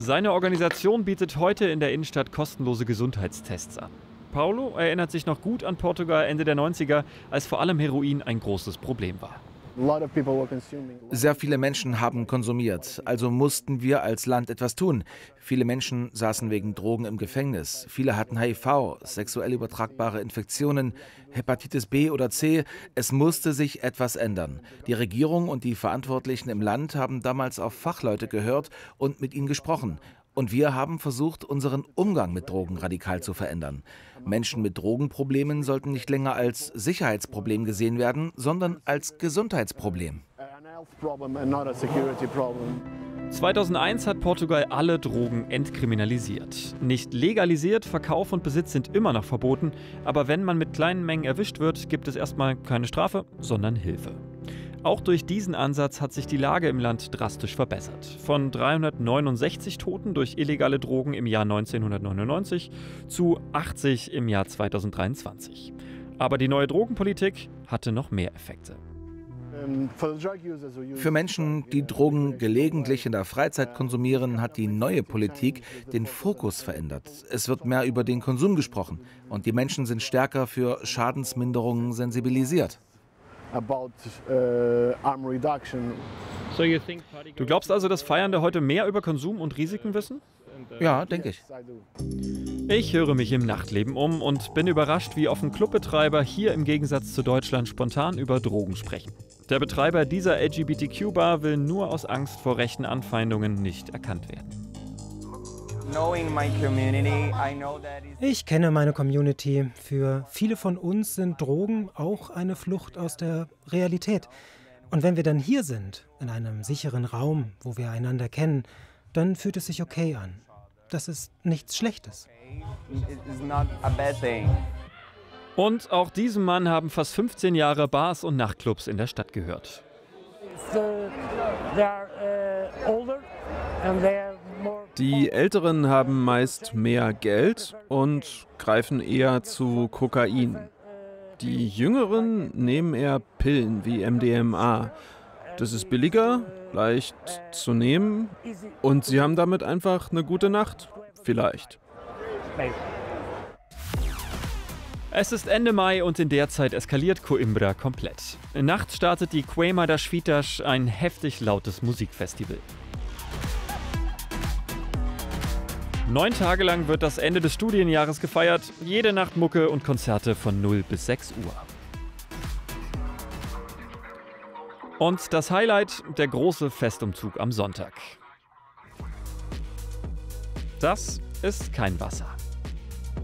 Seine Organisation bietet heute in der Innenstadt kostenlose Gesundheitstests an. Paulo erinnert sich noch gut an Portugal Ende der 90er, als vor allem Heroin ein großes Problem war. Sehr viele Menschen haben konsumiert, also mussten wir als Land etwas tun. Viele Menschen saßen wegen Drogen im Gefängnis. Viele hatten HIV, sexuell übertragbare Infektionen, Hepatitis B oder C. Es musste sich etwas ändern. Die Regierung und die Verantwortlichen im Land haben damals auf Fachleute gehört und mit ihnen gesprochen. Und wir haben versucht, unseren Umgang mit Drogen radikal zu verändern. Menschen mit Drogenproblemen sollten nicht länger als Sicherheitsproblem gesehen werden, sondern als Gesundheitsproblem. 2001 hat Portugal alle Drogen entkriminalisiert. Nicht legalisiert, Verkauf und Besitz sind immer noch verboten, aber wenn man mit kleinen Mengen erwischt wird, gibt es erstmal keine Strafe, sondern Hilfe. Auch durch diesen Ansatz hat sich die Lage im Land drastisch verbessert. Von 369 Toten durch illegale Drogen im Jahr 1999 zu 80 im Jahr 2023. Aber die neue Drogenpolitik hatte noch mehr Effekte. Für Menschen, die Drogen gelegentlich in der Freizeit konsumieren, hat die neue Politik den Fokus verändert. Es wird mehr über den Konsum gesprochen und die Menschen sind stärker für Schadensminderungen sensibilisiert. Du glaubst also, dass Feiernde heute mehr über Konsum und Risiken wissen? Ja, denke ich. Ich höre mich im Nachtleben um und bin überrascht, wie offen Clubbetreiber hier im Gegensatz zu Deutschland spontan über Drogen sprechen. Der Betreiber dieser LGBTQ-Bar will nur aus Angst vor rechten Anfeindungen nicht erkannt werden. Ich kenne meine Community. Für viele von uns sind Drogen auch eine Flucht aus der Realität. Und wenn wir dann hier sind, in einem sicheren Raum, wo wir einander kennen, dann fühlt es sich okay an. Das ist nichts Schlechtes. Und auch diesem Mann haben fast 15 Jahre Bars und Nachtclubs in der Stadt gehört. Die Älteren haben meist mehr Geld und greifen eher zu Kokain. Die Jüngeren nehmen eher Pillen wie MDMA. Das ist billiger, leicht zu nehmen und sie haben damit einfach eine gute Nacht. Vielleicht. Es ist Ende Mai und in der Zeit eskaliert Coimbra komplett. Nachts startet die Queima das Fitas, ein heftig lautes Musikfestival. 9 Tage lang wird das Ende des Studienjahres gefeiert, jede Nacht Mucke und Konzerte von 0 bis 6 Uhr. Und das Highlight, der große Festumzug am Sonntag. Das ist kein Wasser.